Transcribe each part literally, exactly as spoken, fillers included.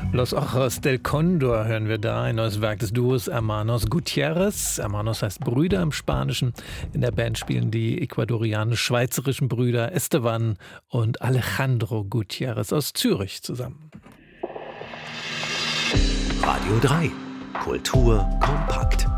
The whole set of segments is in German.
Los Ojos del Cóndor hören wir da, ein neues Werk des Duos Hermanos Gutiérrez. Hermanos heißt Brüder im Spanischen. In der Band spielen die ecuadorianisch-schweizerischen Brüder Esteban und Alejandro Gutiérrez aus Zürich zusammen. Radio drei. Kultur kompakt.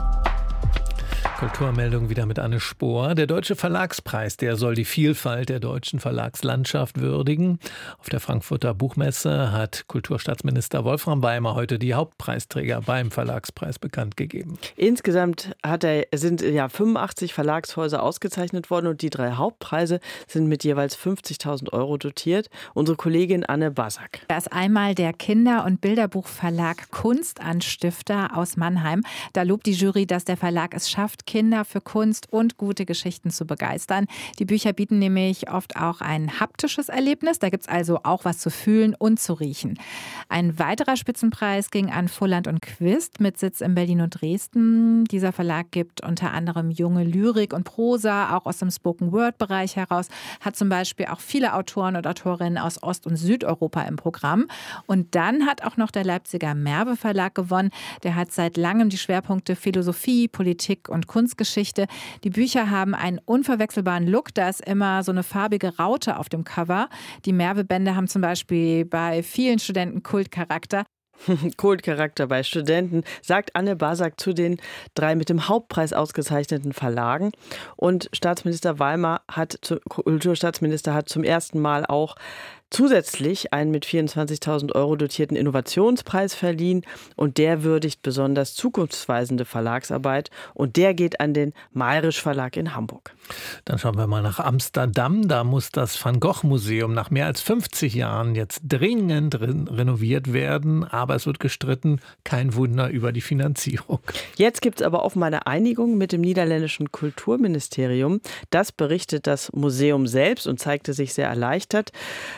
Kulturmeldung wieder mit Anne Spohr. Der Deutsche Verlagspreis, der soll die Vielfalt der deutschen Verlagslandschaft würdigen. Auf der Frankfurter Buchmesse hat Kulturstaatsminister Wolfram Weimar heute die Hauptpreisträger beim Verlagspreis bekannt gegeben. Insgesamt hat er, sind ja fünfundachtzig Verlagshäuser ausgezeichnet worden und die drei Hauptpreise sind mit jeweils fünfzigtausend Euro dotiert. Unsere Kollegin Anne Basak. Da ist einmal der Kinder- und Bilderbuchverlag Kunstanstifter aus Mannheim. Da lobt die Jury, dass der Verlag es schafft, Kinder für Kunst und gute Geschichten zu begeistern. Die Bücher bieten nämlich oft auch ein haptisches Erlebnis. Da gibt es also auch was zu fühlen und zu riechen. Ein weiterer Spitzenpreis ging an Volland und Quist mit Sitz in Berlin und Dresden. Dieser Verlag gibt unter anderem junge Lyrik und Prosa, auch aus dem Spoken-Word-Bereich heraus, hat zum Beispiel auch viele Autoren und Autorinnen aus Ost- und Südeuropa im Programm. Und dann hat auch noch der Leipziger Merve Verlag gewonnen. Der hat seit langem die Schwerpunkte Philosophie, Politik und Kunstgeschichte. Die Bücher haben einen unverwechselbaren Look. Da ist immer so eine farbige Raute auf dem Cover. Die Merve-Bände haben zum Beispiel bei vielen Studenten Kultcharakter. Kultcharakter bei Studenten, sagt Anne Basak zu den drei mit dem Hauptpreis ausgezeichneten Verlagen. Und Staatsminister Weimar hat, Kulturstaatsminister hat zum ersten Mal auch zusätzlich einen mit vierundzwanzigtausend Euro dotierten Innovationspreis verliehen und der würdigt besonders zukunftsweisende Verlagsarbeit und der geht an den Mayrisch Verlag in Hamburg. Dann schauen wir mal nach Amsterdam. Da muss das Van Gogh Museum nach mehr als fünfzig Jahren jetzt dringend renoviert werden, aber es wird gestritten, kein Wunder über die Finanzierung. Jetzt gibt es aber offenbar eine Einigung mit dem niederländischen Kulturministerium. Das berichtet das Museum selbst und zeigte sich sehr erleichtert.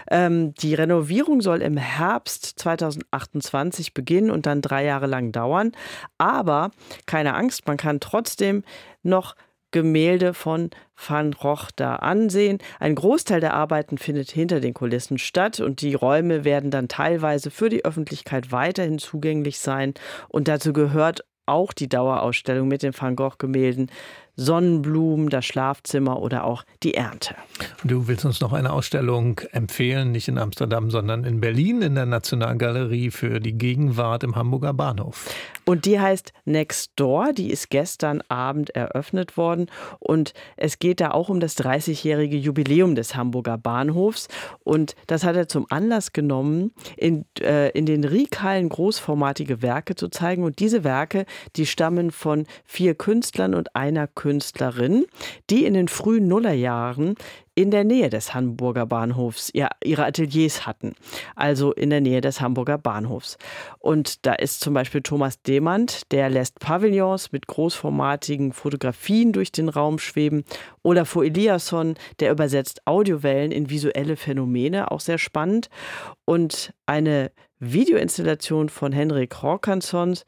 Die Renovierung soll im Herbst zweitausendachtundzwanzig beginnen und dann drei Jahre lang dauern. Aber keine Angst, man kann trotzdem noch Gemälde von Van Gogh da ansehen. Ein Großteil der Arbeiten findet hinter den Kulissen statt und die Räume werden dann teilweise für die Öffentlichkeit weiterhin zugänglich sein. Und dazu gehört auch die Dauerausstellung mit den Van Gogh-Gemälden Sonnenblumen, das Schlafzimmer oder auch die Ernte. Du willst uns noch eine Ausstellung empfehlen, nicht in Amsterdam, sondern in Berlin in der Nationalgalerie für die Gegenwart im Hamburger Bahnhof. Und die heißt Next Door, die ist gestern Abend eröffnet worden und es geht da auch um das dreißigjährige Jubiläum des Hamburger Bahnhofs und das hat er zum Anlass genommen, in, äh, in den Riekhallen großformatige Werke zu zeigen und diese Werke, die stammen von vier Künstlern und einer Künstlerin, die in den frühen Nullerjahren in der Nähe des Hamburger Bahnhofs ja, ihre Ateliers hatten, also in der Nähe des Hamburger Bahnhofs. Und da ist zum Beispiel Thomas Demand, der lässt Pavillons mit großformatigen Fotografien durch den Raum schweben. Olafur Eliasson, der übersetzt Audiowellen in visuelle Phänomene, auch sehr spannend. Und eine Videoinstallation von Henrik Håkansson,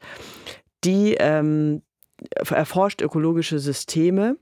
die ähm, erforscht ökologische Systeme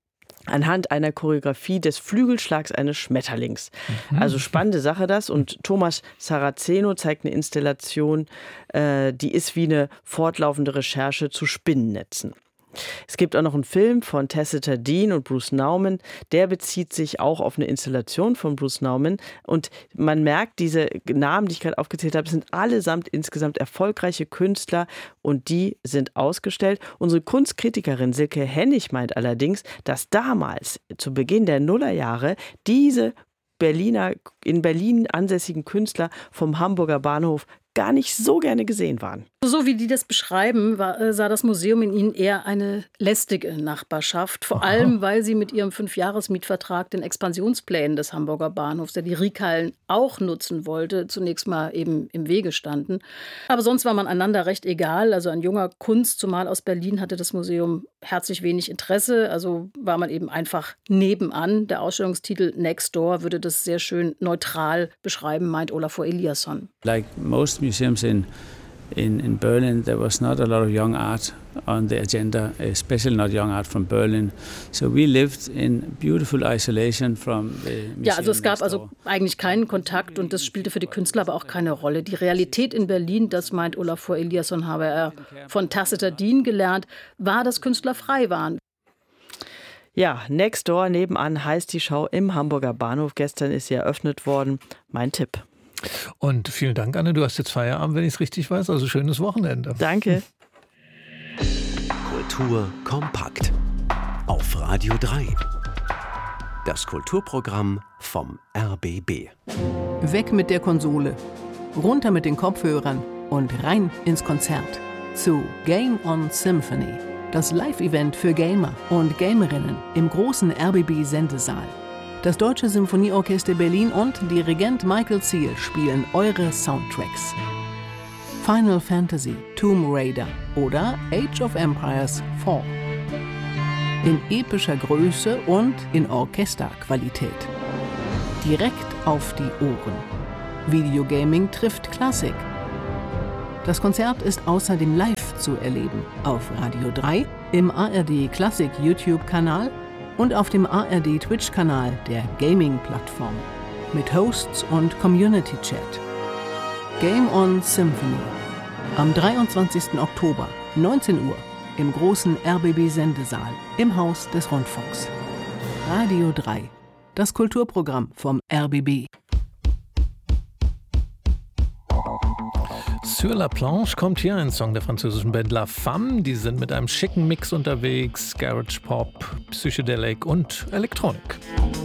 anhand einer Choreografie des Flügelschlags eines Schmetterlings. Mhm. Also spannende Sache das. Und Thomas Saraceno zeigt eine Installation, äh, die ist wie eine fortlaufende Recherche zu Spinnennetzen. Es gibt auch noch einen Film von Tessiter Dean und Bruce Nauman, der bezieht sich auch auf eine Installation von Bruce Nauman und man merkt, diese Namen, die ich gerade aufgezählt habe, sind allesamt insgesamt erfolgreiche Künstler und die sind ausgestellt. Unsere Kunstkritikerin Silke Hennig meint allerdings, dass damals zu Beginn der Nullerjahre diese Berliner, in Berlin ansässigen Künstler vom Hamburger Bahnhof gar nicht so gerne gesehen waren. So wie die das beschreiben, war, sah das Museum in ihnen eher eine lästige Nachbarschaft. Vor Aha. allem, weil sie mit ihrem Fünfjahres-Mietvertrag den Expansionsplänen des Hamburger Bahnhofs, der die Riekhallen auch nutzen wollte, zunächst mal eben im Wege standen. Aber sonst war man einander recht egal. Also an junger Kunst, zumal aus Berlin, hatte das Museum herzlich wenig Interesse. Also war man eben einfach nebenan. Der Ausstellungstitel Next Door würde das sehr schön neutral beschreiben, meint Olafur Eliasson. Like most museums in in, in Berlin, there was not a lot of young art on the agenda, especially not young art from Berlin. So we lived in beautiful isolation from the museum. Ja, also es gab also eigentlich keinen Kontakt und das spielte für die Künstler aber auch keine Rolle. Die Realität in Berlin, das meint Olafur Eliasson, habe er von Tassiter Dean gelernt, war, dass Künstler frei waren. Ja, Next Door nebenan heißt die Show im Hamburger Bahnhof. Gestern ist sie eröffnet worden. Mein Tipp. Und vielen Dank, Anne. Du hast jetzt Feierabend, wenn ich es richtig weiß. Also schönes Wochenende. Danke. Kultur kompakt. Auf Radio drei. Das Kulturprogramm vom R B B. Weg mit der Konsole, runter mit den Kopfhörern und rein ins Konzert. Zu Game on Symphony. Das Live-Event für Gamer und Gamerinnen im großen R B B-Sendesaal. Das Deutsche Symphonieorchester Berlin und Dirigent Michael Ziel spielen eure Soundtracks. Final Fantasy, Tomb Raider oder Age of Empires vier. In epischer Größe und in Orchesterqualität. Direkt auf die Ohren. Videogaming trifft Klassik. Das Konzert ist außerdem live zu erleben auf Radio drei, im A R D Klassik YouTube-Kanal und auf dem A R D Twitch-Kanal der Gaming-Plattform mit Hosts und Community-Chat. Game on Symphony. Am dreiundzwanzigsten Oktober, neunzehn Uhr, im großen R B B-Sendesaal im Haus des Rundfunks. Radio drei, das Kulturprogramm vom R B B. Sur la Planche kommt hier ein Song der französischen Band La Femme. Die sind mit einem schicken Mix unterwegs. Garage Pop, Psychedelic und Elektronik.